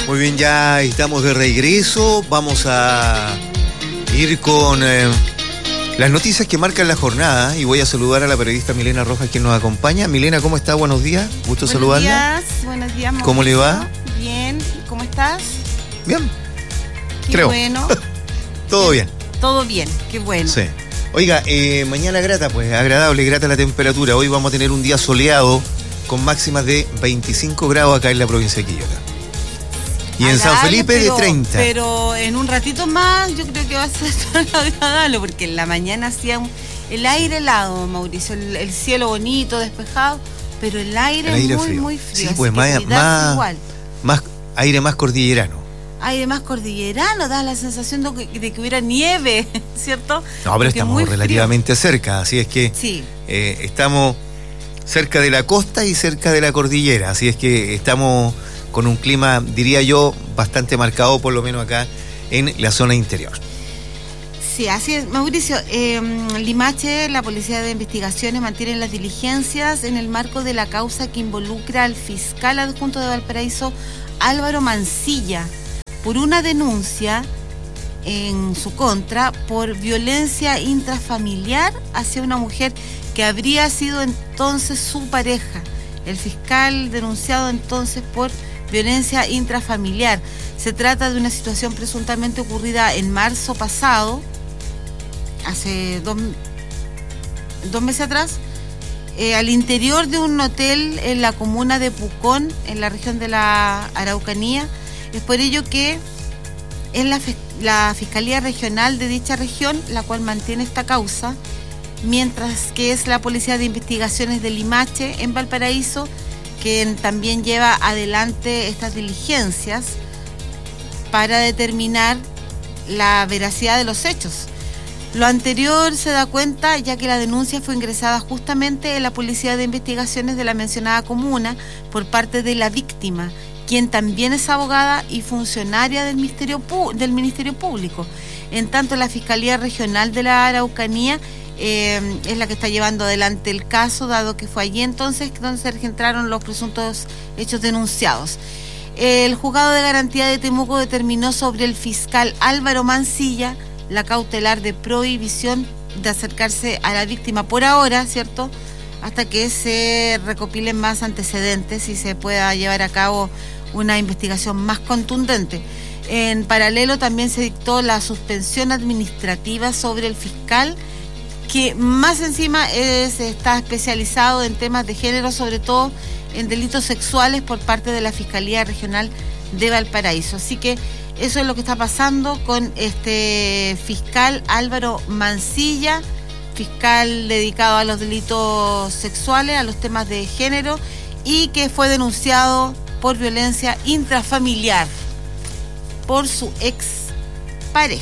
Muy bien, ya estamos de regreso. Vamos a ir con las noticias que marcan la jornada y voy a saludar a la periodista Milena Rojas, quien nos acompaña. Milena, ¿cómo está? Buenos días. Gusto saludarla. Buenos días. Mauricio. ¿Cómo le va? Bien. ¿Cómo estás? Bien. Qué Creo. bueno. Todo bien. Todo bien, qué bueno. Sí. Oiga, mañana grata, pues agradable, grata la temperatura. Hoy vamos a tener un día soleado con máximas de 25 grados acá en la provincia de Quillota. Y en San Felipe de 30. Pero en un ratito más yo creo que va a ser agradable, porque en la mañana hacía el aire helado, Mauricio, el cielo bonito, despejado, pero el aire muy, frío. muy frío. Sí, pues más aire más cordillerano. Aire más cordillerano, da la sensación de que hubiera nieve, ¿cierto? No, pero porque estamos relativamente cerca, así es que sí. Estamos cerca de la costa y cerca de la cordillera, así es que estamos con un clima, diría yo, bastante marcado, por lo menos acá en la zona interior. Sí, así es, Mauricio. Limache, la Policía de Investigaciones, mantiene las diligencias en el marco de la causa que involucra al fiscal adjunto de Valparaíso, Álvaro Mancilla, por una denuncia en su contra por violencia intrafamiliar hacia una mujer que habría sido entonces su pareja. El fiscal denunciado entonces por violencia intrafamiliar. Se trata de una situación presuntamente ocurrida en marzo pasado, hace dos meses atrás, al interior de un hotel en la comuna de Pucón, en la región de la Araucanía. Es por ello que es la Fiscalía Regional de dicha región la cual mantiene esta causa, mientras que es la Policía de Investigaciones de Limache en Valparaíso quien también lleva adelante estas diligencias para determinar la veracidad de los hechos. Lo anterior se da cuenta ya que la denuncia fue ingresada justamente en la Policía de Investigaciones de la mencionada comuna por parte de la víctima, quien también es abogada y funcionaria del Ministerio Público. En tanto, la Fiscalía Regional de la Araucanía es la que está llevando adelante el caso, dado que fue allí entonces donde se registraron los presuntos hechos denunciados. El juzgado de garantía de Temuco determinó sobre el fiscal Álvaro Mancilla la cautelar de prohibición de acercarse a la víctima por ahora, ¿cierto?, hasta que se recopilen más antecedentes y se pueda llevar a cabo una investigación más contundente. En paralelo también se dictó la suspensión administrativa sobre el fiscal, que más encima está especializado en temas de género, sobre todo en delitos sexuales por parte de la Fiscalía Regional de Valparaíso. Así que eso es lo que está pasando con este fiscal Álvaro Mancilla, fiscal dedicado a los delitos sexuales, a los temas de género, y que fue denunciado por violencia intrafamiliar por su ex pareja.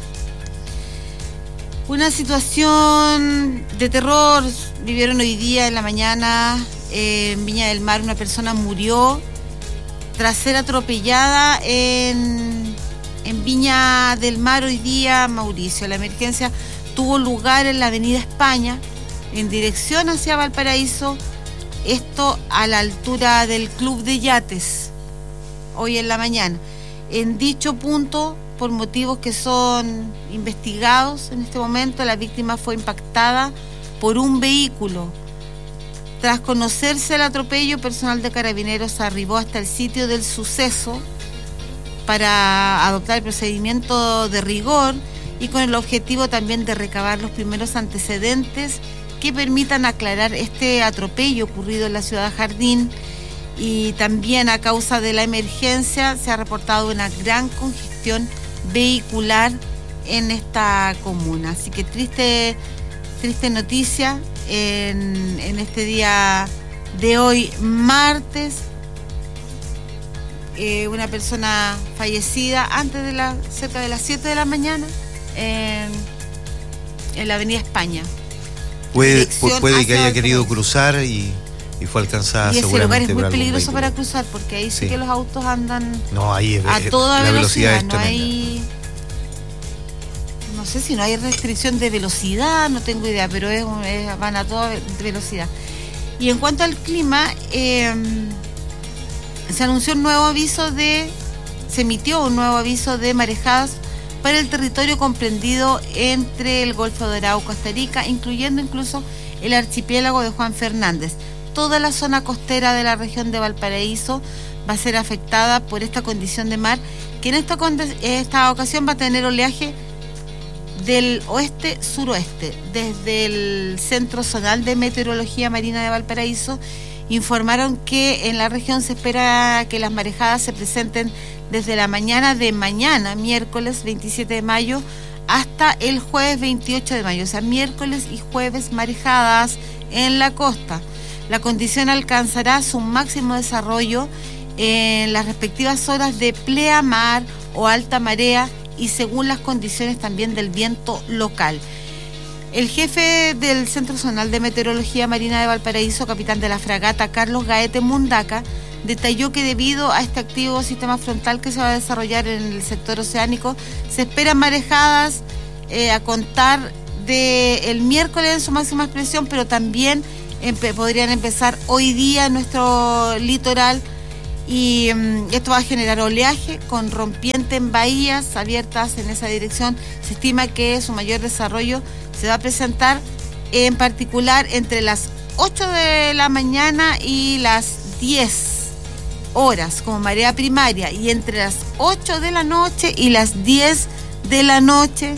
Una situación de terror vivieron hoy día en la mañana en Viña del Mar. Una persona murió tras ser atropellada en Viña del Mar hoy día, Mauricio. La emergencia tuvo lugar en la avenida España, en dirección hacia Valparaíso, esto a la altura del Club de Yates, hoy en la mañana. En dicho punto, por motivos que son investigados en este momento, la víctima fue impactada por un vehículo. Tras conocerse el atropello, personal de Carabineros arribó hasta el sitio del suceso para adoptar el procedimiento de rigor y con el objetivo también de recabar los primeros antecedentes que permitan aclarar este atropello ocurrido en la ciudad Jardín. Y también a causa de la emergencia se ha reportado una gran congestión vehicular en esta comuna. Así que triste noticia en este día de hoy, martes. Una persona fallecida cerca de las 7 de la mañana en la avenida España. Puede que haya querido cruzar y fue alcanzada seguramente. Y ese lugar es muy peligroso para cruzar, porque ahí sí que los autos andan a toda velocidad. No hay, no sé si no hay restricción de velocidad, no tengo idea, pero van a toda velocidad. Y en cuanto al clima, se anunció un nuevo aviso de se emitió un nuevo aviso de marejadas para el territorio comprendido entre el Golfo de Arauco, Costa Rica, incluyendo incluso el archipiélago de Juan Fernández. Toda la zona costera de la región de Valparaíso va a ser afectada por esta condición de mar, que en esta ocasión va a tener oleaje del oeste-suroeste. Desde el Centro Zonal de Meteorología Marina de Valparaíso informaron que en la región se espera que las marejadas se presenten desde la mañana de mañana, miércoles 27 de mayo, hasta el jueves 28 de mayo, o sea, miércoles y jueves marejadas en la costa. La condición alcanzará su máximo desarrollo en las respectivas horas de pleamar o alta marea y según las condiciones también del viento local. El jefe del Centro Zonal de Meteorología Marina de Valparaíso, capitán de la fragata Carlos Gaete Mundaca, detalló que debido a este activo sistema frontal que se va a desarrollar en el sector oceánico, se esperan marejadas a contar del miércoles en su máxima expresión, pero también podrían empezar hoy día en nuestro litoral, y esto va a generar oleaje con rompiente en bahías abiertas en esa dirección. Se estima que su mayor desarrollo se va a presentar en particular entre las 8 de la mañana y las 10 horas como marea primaria, y entre las 8 de la noche y las 10 de la noche,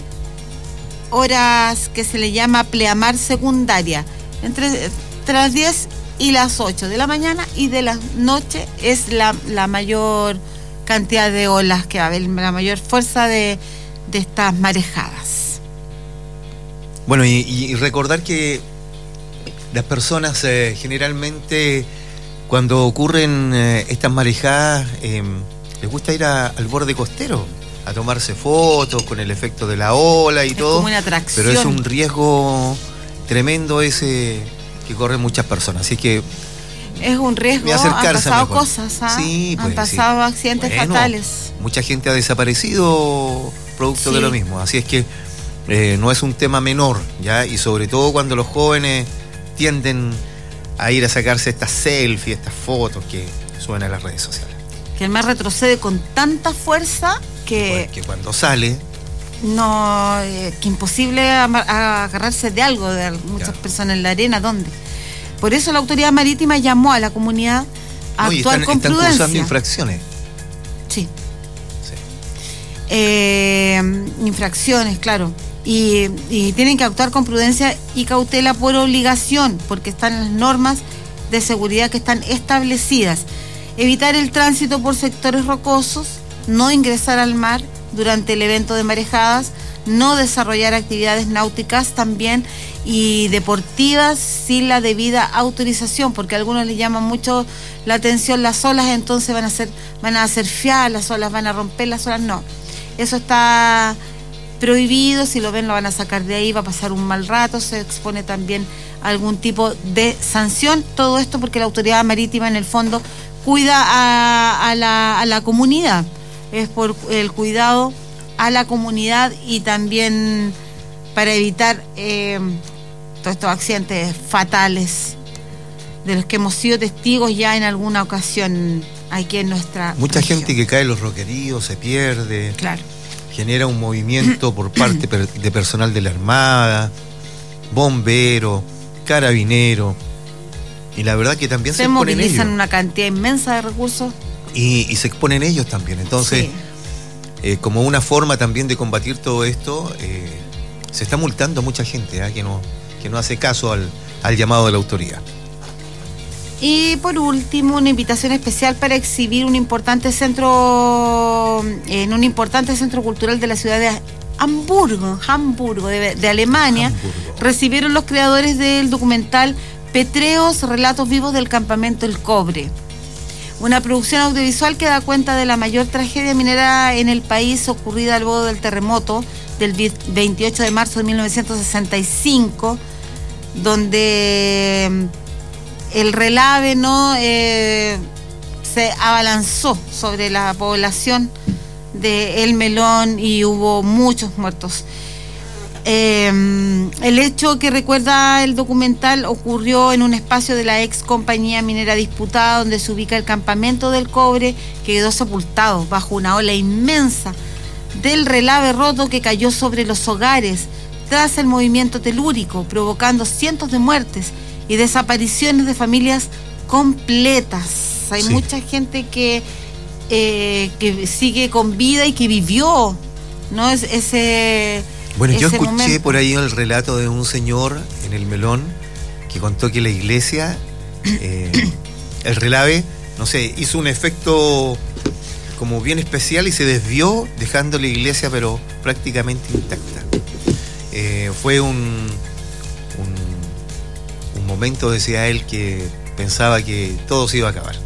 horas que se le llama pleamar secundaria. Entre las 10 y las 8 de la mañana y de la noche es la mayor cantidad de olas que va a haber, la mayor fuerza de estas marejadas. Bueno, y recordar que las personas generalmente cuando ocurren estas marejadas les gusta ir al borde costero a tomarse fotos con el efecto de la ola y todo. Es como una atracción. Pero es un riesgo tremendo ese que corren muchas personas, así que es un riesgo. Han pasado mejor cosas, sí, pues, han pasado accidentes fatales. Mucha gente ha desaparecido producto de lo mismo, así es que no es un tema menor, ¿ya? Y sobre todo cuando los jóvenes tienden a ir a sacarse estas selfies, estas fotos que suben a las redes sociales. Que el mar retrocede con tanta fuerza que cuando sale no, que imposible agarrarse de algo, de muchas personas en la arena, ¿dónde? Por eso la autoridad marítima llamó a la comunidad a actuar con prudencia. Están cursando infracciones. Sí. Infracciones, claro. Y tienen que actuar con prudencia y cautela por obligación, porque están las normas de seguridad que están establecidas. Evitar el tránsito por sectores rocosos, no ingresar al mar durante el evento de marejadas, no desarrollar actividades náuticas también y deportivas sin la debida autorización, porque a algunos les llama mucho la atención las olas, entonces van a hacer fiar las olas, van a romper las olas. No, eso está prohibido. Si lo ven, lo van a sacar de ahí, va a pasar un mal rato, se expone también a algún tipo de sanción. Todo esto porque la autoridad marítima en el fondo cuida a la comunidad, es por el cuidado a la comunidad y también para evitar todos estos accidentes fatales de los que hemos sido testigos ya en alguna ocasión aquí en nuestra mucha región. Gente que cae en los roqueríos, se pierde, claro, genera un movimiento por parte de personal de la Armada, bombero, carabinero, y la verdad que también se exponen ellos. Se movilizan una cantidad inmensa de recursos. Y se exponen ellos también, entonces como una forma también de combatir todo esto, se está multando a mucha gente que no hace caso al llamado de la autoridad. Y por último, una invitación especial para exhibir en un importante centro cultural de la ciudad de Hamburgo, de Alemania. Hamburgo. Recibieron los creadores del documental Petreos, relatos vivos del campamento El Cobre. Una producción audiovisual que da cuenta de la mayor tragedia minera en el país ocurrida luego del terremoto del 28 de marzo de 1965, donde el relave se abalanzó sobre la población de El Melón y hubo muchos muertos. El hecho que recuerda el documental ocurrió en un espacio de la ex compañía minera disputada, donde se ubica el campamento del cobre, que quedó sepultado bajo una ola inmensa del relave roto que cayó sobre los hogares tras el movimiento telúrico, provocando cientos de muertes y desapariciones de familias completas. Hay mucha gente que sigue con vida y que vivió, ¿no? Bueno, yo escuché momento. por ahí el relato de un señor en El Melón que contó que la iglesia, el relave, no sé, hizo un efecto como bien especial y se desvió, dejando la iglesia pero prácticamente intacta. Fue un momento, decía él, que pensaba que todo se iba a acabar.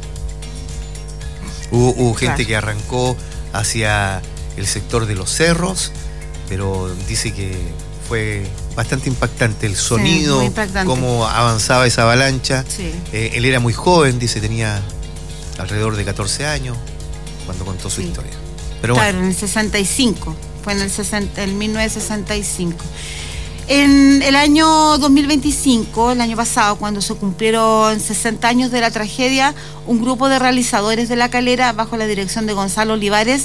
Hubo gente que arrancó hacia el sector de los cerros, pero dice que fue bastante impactante el sonido, cómo avanzaba esa avalancha. Sí. Él era muy joven, dice, tenía alrededor de 14 años cuando contó su historia. Pero claro, bueno. en el 65, fue en el 1965. En el año 2025, el año pasado, cuando se cumplieron 60 años de la tragedia, un grupo de realizadores de La Calera, bajo la dirección de Gonzalo Olivares,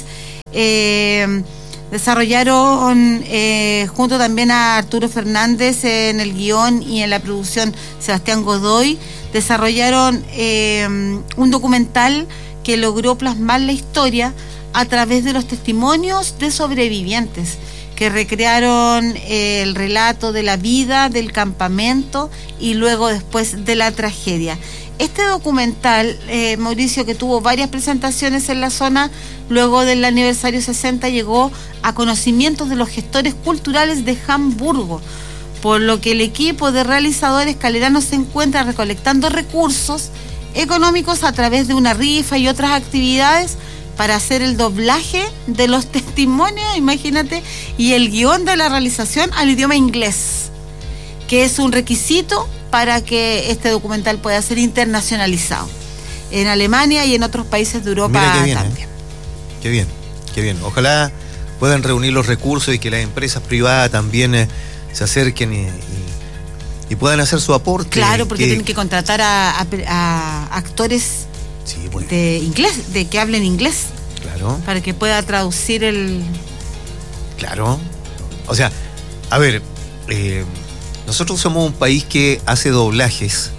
desarrollaron, junto también a Arturo Fernández en el guión y en la producción Sebastián Godoy, desarrollaron un documental que logró plasmar la historia a través de los testimonios de sobrevivientes, que recrearon el relato de la vida del campamento y luego después de la tragedia. Este documental, Mauricio, que tuvo varias presentaciones en la zona, luego del aniversario 60 llegó a conocimientos de los gestores culturales de Hamburgo, por lo que el equipo de realizadores caleranos se encuentra recolectando recursos económicos a través de una rifa y otras actividades para hacer el doblaje de los testimonios, imagínate, y el guión de la realización al idioma inglés, que es un requisito para que este documental pueda ser internacionalizado en Alemania y en otros países de Europa también. Qué bien, qué bien. Ojalá puedan reunir los recursos y que las empresas privadas también se acerquen y puedan hacer su aporte. Claro, porque tienen que contratar a actores de inglés, de que hablen inglés. Claro. Para que pueda traducir el... Claro. O sea, a ver, nosotros somos un país que hace doblajes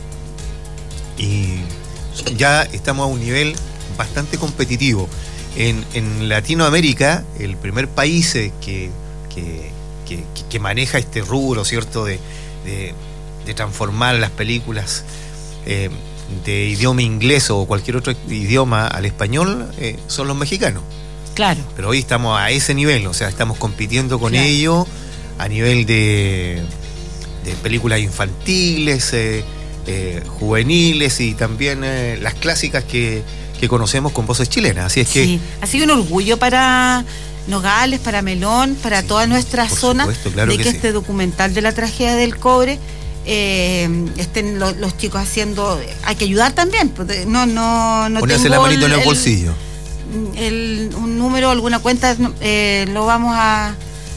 y ya estamos a un nivel bastante competitivo. En Latinoamérica, el primer país que maneja este rubro, ¿cierto?, de transformar las películas de idioma inglés o cualquier otro idioma al español, son los mexicanos. Claro. Pero hoy estamos a ese nivel, o sea, estamos compitiendo con ellos a nivel de películas infantiles, juveniles y también las clásicas que conocemos con voces chilenas. Así es que... Sí, ha sido un orgullo para Nogales, para Melón, para toda nuestra zona, supuesto, claro, de que este documental de la tragedia del cobre estén los chicos haciendo. Hay que ayudar también, no ponerse la manito en el bolsillo. Un número, alguna cuenta, lo vamos a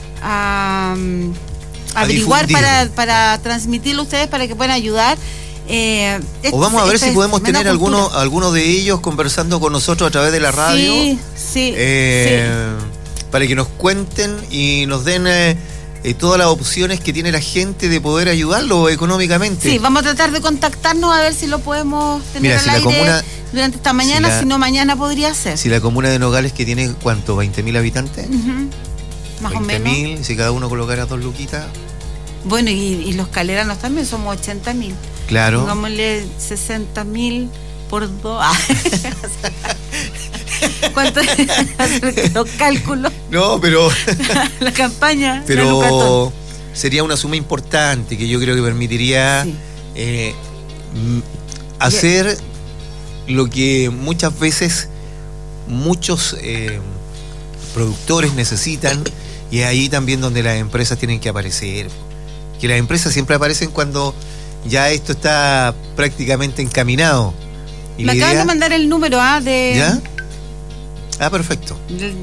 averiguar para transmitirlo a ustedes, para que puedan ayudar. O vamos a ver si podemos tener alguno de ellos conversando con nosotros a través de la radio. Sí. Para que nos cuenten y nos den todas las opciones que tiene la gente de poder ayudarlo económicamente. Sí, vamos a tratar de contactarnos a ver si lo podemos tener al aire durante esta mañana, si no mañana podría ser. Si la comuna de Nogales, que tiene, ¿cuánto? ¿20.000 habitantes? Más o menos. 20.000, si cada uno colocara 2 luquitas. Bueno, y los caleranos también somos 80.000. Claro. Pongámosle 60.000 por 2. ¿Cuánto los cálculos? No, pero... la campaña. Pero sería una suma importante que yo creo que permitiría hacer lo que muchas veces muchos productores necesitan, y es ahí también donde las empresas tienen que aparecer. Que las empresas siempre aparecen cuando ya esto está prácticamente encaminado. Me acaban de mandar el número de... ¿Ya? Ah, perfecto.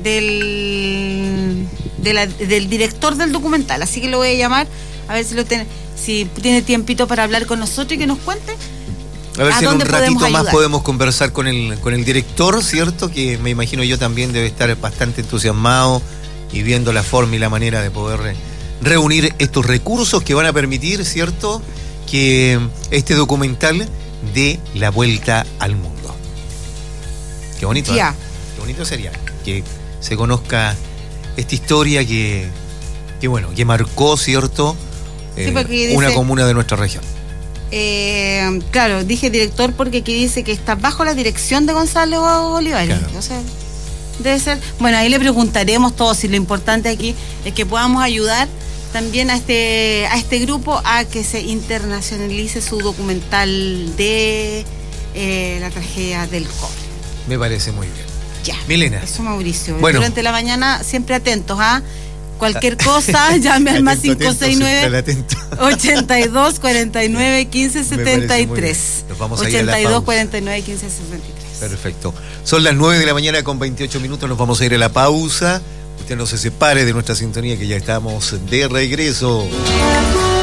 Del director del documental. Así que lo voy a llamar, a ver si tiene tiempito para hablar con nosotros y que nos cuente. A ver si en un ratito más ayudar. podemos conversar con el director, ¿cierto? Que me imagino yo también debe estar bastante entusiasmado y viendo la forma y la manera de poder reunir estos recursos que van a permitir, ¿cierto?, que este documental dé la vuelta al mundo. Qué bonito, Ya. Qué bonito sería que se conozca esta historia que marcó, ¿cierto?, Sí, porque dice, una comuna de nuestra región. Claro, dije director porque aquí dice que está bajo la dirección de Gonzalo Olivares. Claro. O sea, debe ser. Bueno, ahí le preguntaremos todos, si lo importante aquí es que podamos ayudar también a este grupo a que se internacionalice su documental de la tragedia del cobre. Me parece muy bien. Ya. Milena. Eso, Mauricio. Bueno. Durante la mañana siempre atentos, ¿ah? Cualquier cosa, llame al más 569 82 49 15 73. Nos vamos a ir a la 82 pausa. 49 15 73. Perfecto. Son las 9 de la mañana con 28 minutos. Nos vamos a ir a la pausa. Usted no se separe de nuestra sintonía, que ya estamos de regreso.